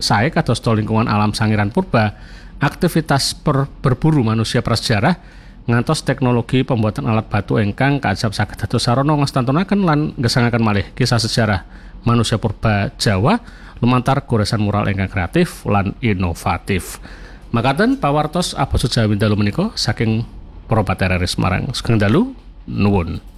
sae kados lingkungan alam sangiran purba, aktivitas berburu manusia prasejarah, ngantos teknologi pembuatan alat batu ingkang kaajab saged dados sarana ngastantunaken lan gesangaken malih kisah sejarah manusia purba Jawa lumantar goresan mural ingkang kreatif lan inovatif. Makaten pawartos Abasa Jawi dalu menika saking para patereris marang sugeng dalu nuwun.